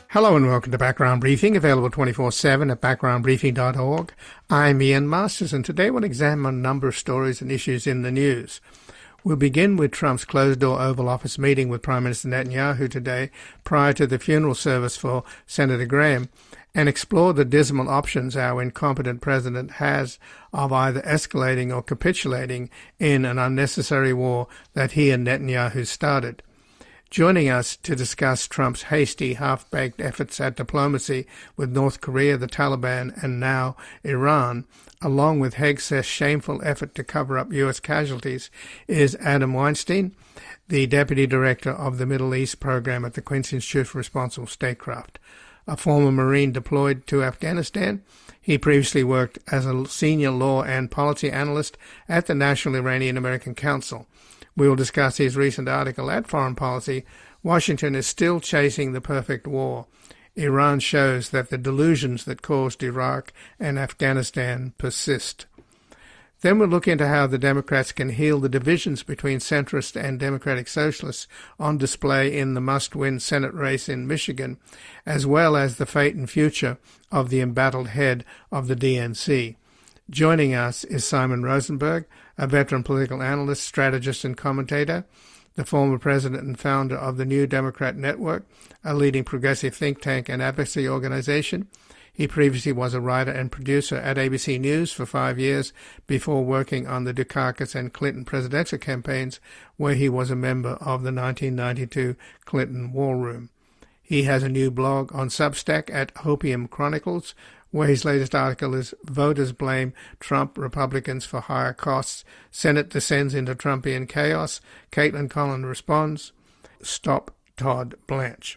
Hello and welcome to Background Briefing, available 24/7 at backgroundbriefing.org. I'm Ian Masters, and today we'll examine a number of stories and issues in the news. We'll begin with Trump's closed-door Oval Office meeting with Prime Minister Netanyahu today, prior to the funeral service for Senator Graham, and explore the dismal options our incompetent president has of either escalating or capitulating in an unnecessary war that he and Netanyahu started. Joining us to discuss Trump's hasty, half-baked efforts at diplomacy with North Korea, the Taliban, and now Iran, along with Hegseth's shameful effort to cover up U.S. casualties, is Adam Weinstein, the Deputy Director of the Middle East Program at the Quincy Institute for Responsible Statecraft. A former Marine deployed to Afghanistan, he previously worked as a senior law and policy analyst at the National Iranian-American Council. We will discuss his recent article at Foreign Policy, Washington is Still Chasing the Perfect War. Iran shows that the delusions that caused Iraq and Afghanistan persist. Then we'll look into how the Democrats can heal the divisions between centrist and Democratic Socialists on display in the must-win Senate race in Michigan, as well as the fate and future of the embattled head of the DNC. Joining us is Simon Rosenberg, a veteran political analyst, strategist, and commentator, the former president and founder of the New Democrat Network, a leading progressive think tank and advocacy organization. He previously was a writer and producer at ABC News for 5 years before working on the Dukakis and Clinton presidential campaigns, where he was a member of the 1992 Clinton War Room. He has a new blog on Substack at Hopium Chronicles, where his latest article is Voters Blame Trump Republicans for Higher Costs, Senate Descends into Trumpian Chaos, Caitlin Collins Responds, Stop Todd Blanche.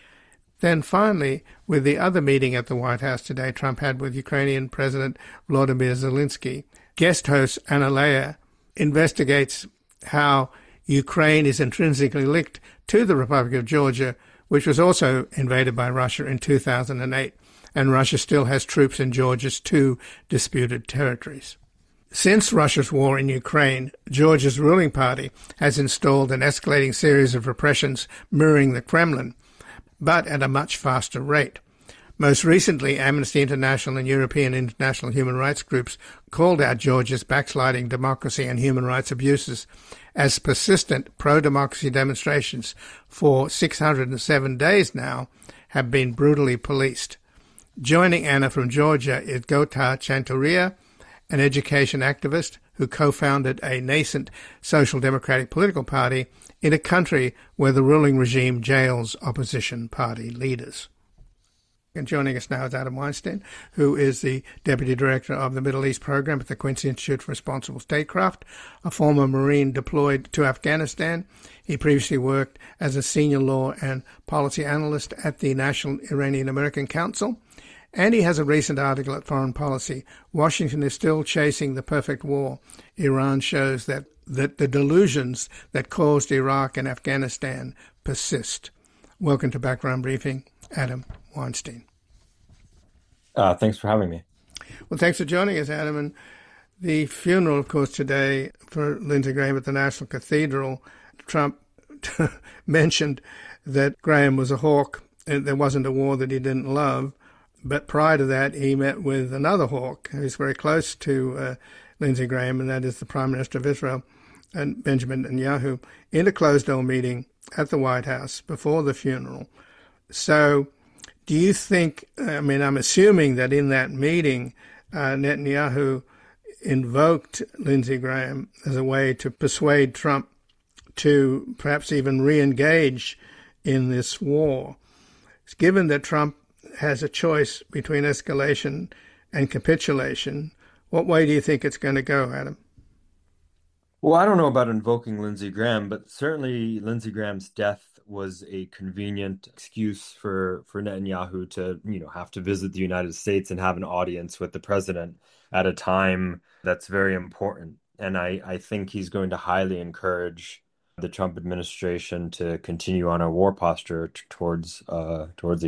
Then finally, with the other meeting at the White House today Trump had with Ukrainian President Volodymyr Zelensky, guest host Anna Leah investigates how Ukraine is intrinsically linked to the Republic of Georgia, which was also invaded by Russia in 2008. And Russia still has troops in Georgia's two disputed territories. Since Russia's war in Ukraine, Georgia's ruling party has installed an escalating series of repressions mirroring the Kremlin, but at a much faster rate. Most recently, Amnesty International and European international human rights groups called out Georgia's backsliding democracy and human rights abuses as persistent pro-democracy demonstrations for 607 days now have been brutally policed. Joining Anna from Georgia is Gota Chanturia, an education activist who co-founded a nascent social democratic political party in a country where the ruling regime jails opposition party leaders. And joining us now is Adam Weinstein, who is the Deputy Director of the Middle East Program at the Quincy Institute for Responsible Statecraft, a former Marine deployed to Afghanistan. He previously worked as a senior law and policy analyst at the National Iranian-American Council. And he has a recent article at Foreign Policy, Washington is Still Chasing the Perfect War. Iran shows that the delusions that caused Iraq and Afghanistan persist. Welcome to Background Briefing, Adam Weinstein. Thanks for having me. Well, thanks for joining us, Adam. And the funeral, of course, today for Lindsey Graham at the National Cathedral, Trump mentioned that Graham was a hawk and there wasn't a war that he didn't love. But prior to that, he met with another hawk who's very close to Lindsey Graham, and that is the Prime Minister of Israel, and Benjamin Netanyahu, in a closed-door meeting at the White House before the funeral. So do you think, I'm assuming that in that meeting, Netanyahu invoked Lindsey Graham as a way to persuade Trump to perhaps even re-engage in this war. Given that Trump has a choice between escalation and capitulation, what way do you think it's going to go, Adam? Well, I don't know about invoking Lindsey Graham, but certainly Lindsey Graham's death was a convenient excuse for Netanyahu to, have to visit the United States and have an audience with the president at a time that's very important. And I think he's going to highly encourage the Trump administration to continue on a war posture towards